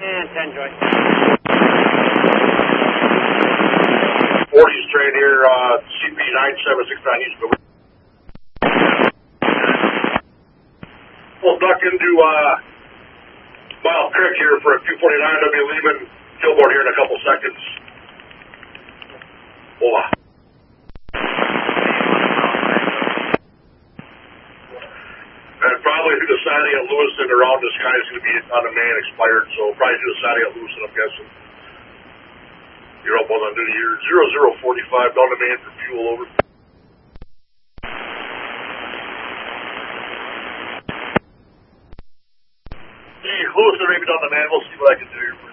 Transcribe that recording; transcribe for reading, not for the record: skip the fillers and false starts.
And 10 joy. 40 straight here, CP 9769 East. We'll duck into Mile Creek here for a 249. I'll be leaving Gilboard here in a couple seconds. Hola. And probably through the siding at Lewiston around this guy is going to be on the man expired, so probably through the siding at Lewiston, I'm guessing. You're up on the new year. 0045 down the man for fuel, over. Lewiston, maybe down the man. We'll see what I can do here.